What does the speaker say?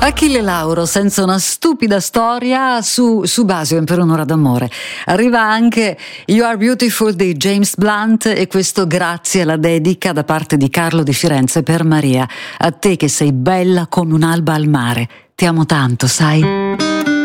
Achille Lauro senza una stupida storia su Basion per un'ora d'amore. Arriva anche You Are Beautiful di James Blunt e questo grazie alla dedica da parte di Carlo di Firenze per Maria. A te che sei bella come un'alba al mare. Ti amo tanto, sai?